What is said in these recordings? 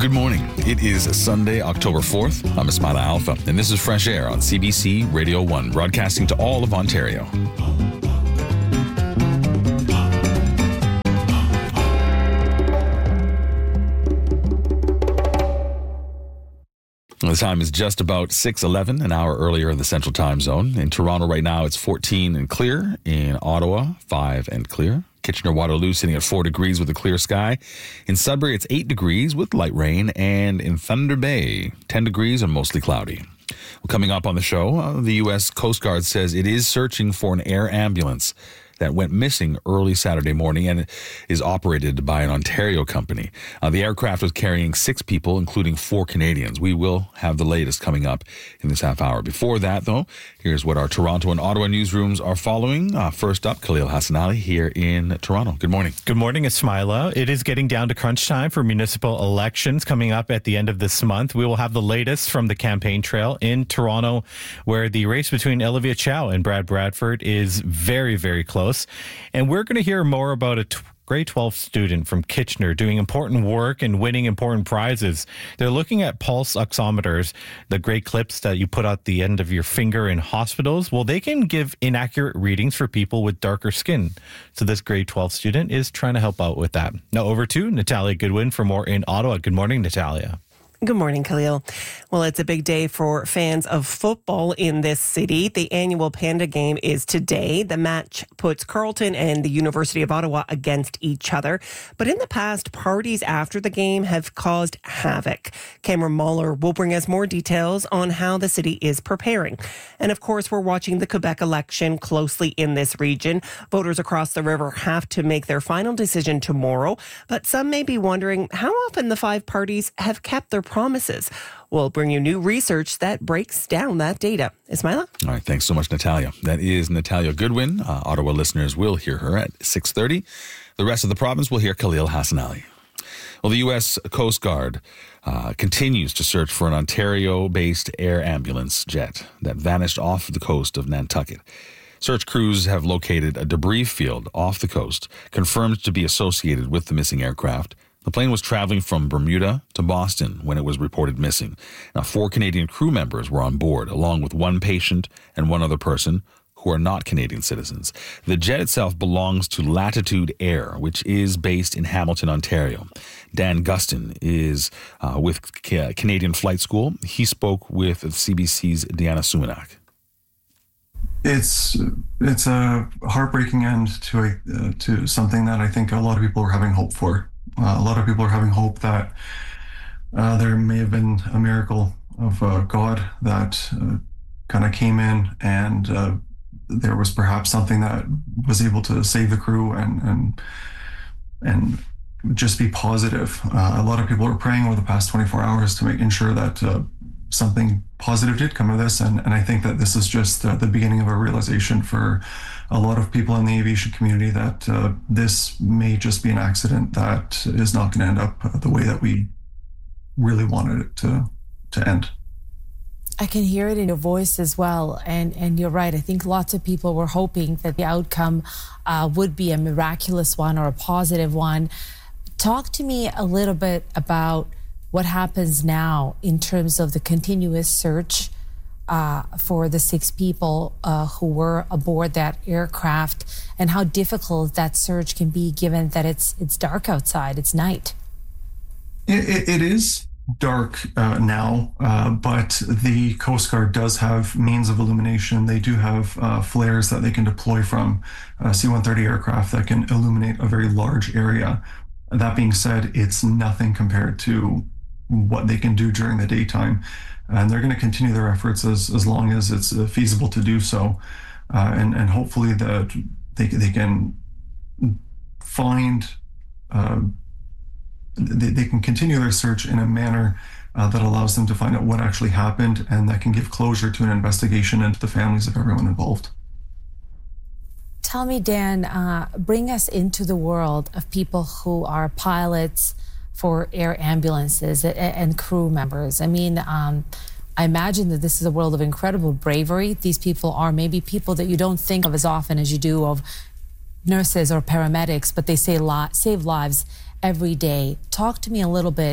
Good morning. It is Sunday, October 4th. I'm Ismaila Alfa, and this is Fresh Air on CBC Radio 1, broadcasting to all of Ontario. The time is just about 6:11, an hour earlier in the Central Time Zone. In Toronto right now, it's 14 and clear. In Ottawa, 5 and clear. Kitchener-Waterloo sitting at 4 degrees with a clear sky. In Sudbury, it's 8 degrees with light rain. And in Thunder Bay, 10 degrees and mostly cloudy. Well, coming up on the show, the U.S. Coast Guard says it is searching for an air ambulance that went missing early Saturday morning and is operated by an Ontario company. The aircraft was carrying 6 people, including 4 Canadians. We will have the latest coming up in this half hour. Before that, though, here's what our Toronto and Ottawa newsrooms are following. First up, Khalil Hassanali here in Toronto. Good morning. Good morning, Ismaila. It is getting down to crunch time for municipal elections coming up at the end of this month. We will have the latest from the campaign trail in Toronto, where the race between Olivia Chow and Brad Bradford is very, very close. And we're going to hear more about a grade 12 student from Kitchener doing important work and winning important prizes. They're looking at pulse oximeters, the gray clips that you put at the end of your finger in hospitals. Well, they can give inaccurate readings for people with darker skin. So this grade 12 student is trying to help out with that. Now over to Natalia Goodwin for more in Ottawa. Good morning, Natalia. Good morning, Khalil. Well, it's a big day for fans of football in this city. The annual Panda game is today. The match puts Carleton and the University of Ottawa against each other. But in the past, parties after the game have caused havoc. Cameron Muller will bring us more details on how the city is preparing. And of course, we're watching the Quebec election closely in this region. Voters across the river have to make their final decision tomorrow. But some may be wondering how often the 5 parties have kept their promises. We'll bring you new research that breaks down that data. Ismaila? All right, thanks so much, Natalia. That is Natalia Goodwin. Ottawa listeners will hear her at 6:30. The rest of the province will hear Khalil Hassanali. Well, the U.S. Coast Guard continues to search for an Ontario-based air ambulance jet that vanished off the coast of Nantucket. Search crews have located a debris field off the coast, confirmed to be associated with the missing aircraft. The plane was traveling from Bermuda to Boston when it was reported missing. Now, 4 Canadian crew members were on board, along with 1 patient and 1 other person who are not Canadian citizens. The jet itself belongs to Latitude Air, which is based in Hamilton, Ontario. Dan Gustin is with Canadian Flight School. He spoke with CBC's Diana Sumanak. It's a heartbreaking end to something that I think a lot of people were having hope for. A lot of people are having hope that there may have been a miracle of God that kind of came in, and there was perhaps something that was able to save the crew and just be positive. A lot of people are praying over the past 24 hours to ensure that something positive did come of this, and I think that this is just the beginning of a realization for a lot of people in the aviation community that this may just be an accident that is not going to end up the way that we really wanted it to end. I can hear it in your voice as well, and you're right. I think lots of people were hoping that the outcome would be a miraculous one or a positive one. Talk to me a little bit about what happens now in terms of the continuous search for the 6 people who were aboard that aircraft, and how difficult that search can be given that it's dark outside, it's night. It is dark now, but the Coast Guard does have means of illumination. They do have flares that they can deploy from C-130 aircraft that can illuminate a very large area. That being said, it's nothing compared to what they can do during the daytime. And they're going to continue their efforts as long as it's feasible to do so. And hopefully that they can find, they can continue their search in a manner that allows them to find out what actually happened, and that can give closure to an investigation and to the families of everyone involved. Tell me, Dan, bring us into the world of people who are pilots for air ambulances and crew members. I mean, I imagine that this is a world of incredible bravery. These people are maybe people that you don't think of as often as you do of nurses or paramedics, but they save lives every day. Talk to me a little bit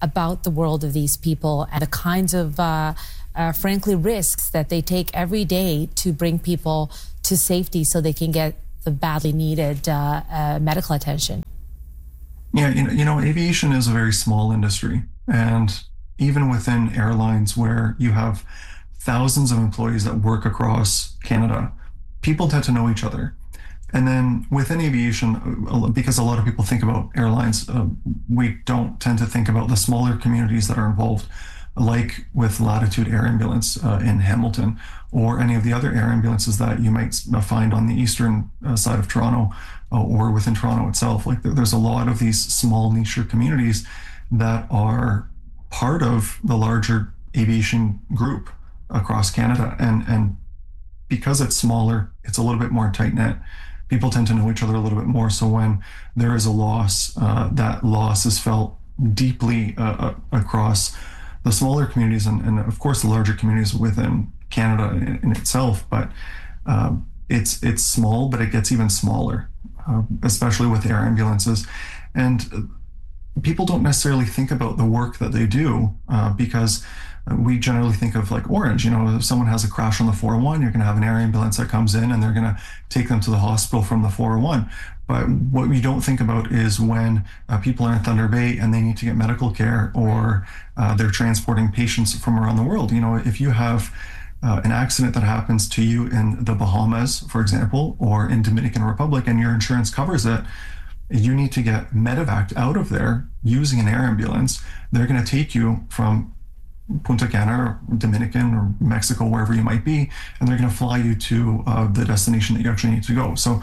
about the world of these people and the kinds of, frankly, risks that they take every day to bring people to safety so they can get the badly needed medical attention. Yeah, aviation is a very small industry. And even within airlines where you have thousands of employees that work across Canada, people tend to know each other. And then within aviation, because a lot of people think about airlines, we don't tend to think about the smaller communities that are involved, like with Latitude Air Ambulance in Hamilton, or any of the other air ambulances that you might find on the eastern side of Toronto or within Toronto itself. Like there's a lot of these small niche communities that are part of the larger aviation group across Canada. And because it's smaller, it's a little bit more tight-knit. People tend to know each other a little bit more. So when there is a loss, that loss is felt deeply across the smaller communities and of course the larger communities within Canada in itself. But it's small, but it gets even smaller, especially with air ambulances. And people don't necessarily think about the work that they do because we generally think of like Orange. If someone has a crash on the 401, you're going to have an air ambulance that comes in and they're going to take them to the hospital from the 401. But what we don't think about is when people are in Thunder Bay and they need to get medical care, or they're transporting patients from around the world. If you have an accident that happens to you in the Bahamas, for example, or in Dominican Republic, and your insurance covers it, you need to get medevac out of there using an air ambulance. They're going to take you from Punta Cana or Dominican or Mexico, wherever you might be, and they're going to fly you to the destination that you actually need to go. So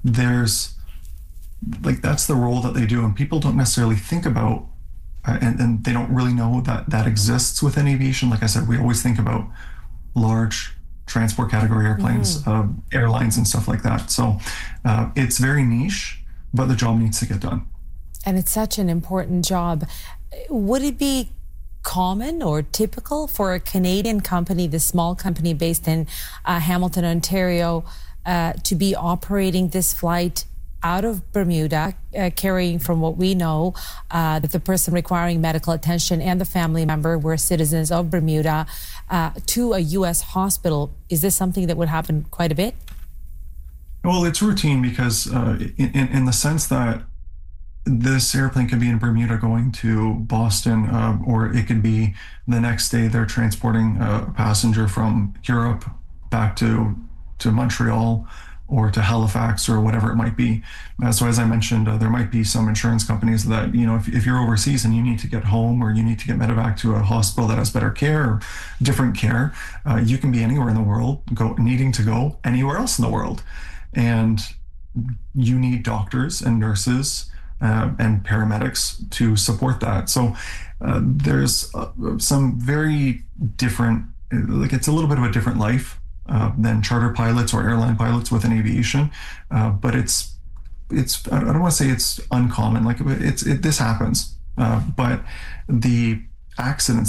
that's the role that they do, and people don't necessarily think about, and they don't really know that exists within aviation. Like I said, we always think about large transport category airplanes, airlines and stuff like that. So it's very niche, but the job needs to get done. And it's such an important job. Would it be common or typical for a Canadian company, the small company based in Hamilton, Ontario, to be operating this flight out of Bermuda, carrying, from what we know, that the person requiring medical attention and the family member were citizens of Bermuda, to a U.S. hospital? Is this something that would happen quite a bit? Well, it's routine because in the sense that this airplane could be in Bermuda going to Boston, or it could be the next day they're transporting a passenger from Europe back to Montreal or to Halifax or whatever it might be. So as I mentioned, there might be some insurance companies that, if you're overseas and you need to get home or you need to get medevac to a hospital that has better care or different care, you can be anywhere in the world, needing to go anywhere else in the world. And you need doctors and nurses and paramedics to support that. So there's some very different, it's a little bit of a different life than charter pilots or airline pilots within aviation. But it's I don't want to say it's uncommon, this happens. But the accidents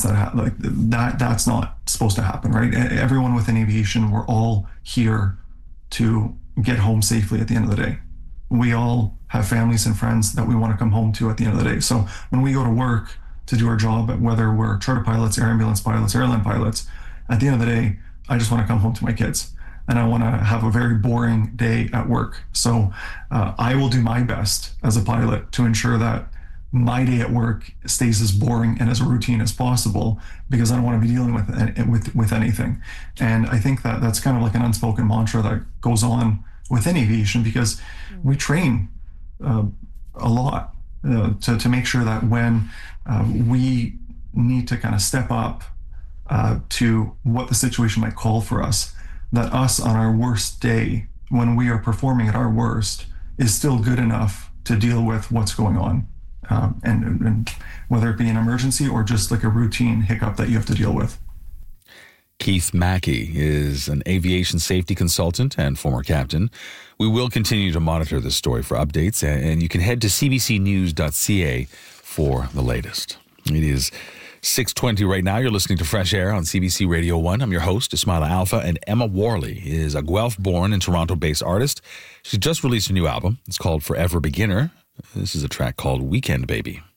that's not supposed to happen, right? Everyone within aviation, we're all here to get home safely at the end of the day. We all have families and friends that we want to come home to at the end of the day. So when we go to work to do our job, whether we're charter pilots, air ambulance pilots, airline pilots, at the end of the day, I just want to come home to my kids and I want to have a very boring day at work. So I will do my best as a pilot to ensure that my day at work stays as boring and as routine as possible, because I don't want to be dealing with anything. And I think that that's kind of like an unspoken mantra that goes on within aviation, because we train a lot to make sure that when we need to kind of step up to what the situation might call for us, that us on our worst day, when we are performing at our worst, is still good enough to deal with what's going on. And whether it be an emergency or just like a routine hiccup that you have to deal with. Keith Mackey is an aviation safety consultant and former captain. We will continue to monitor this story for updates, and you can head to cbcnews.ca for the latest. It is 6:20 right now. You're listening to Fresh Air on CBC Radio 1. I'm your host, Ismaila Alfa, and Emma Worley is a Guelph-born and Toronto-based artist. She just released a new album. It's called Forever Beginner. This is a track called Weekend Baby.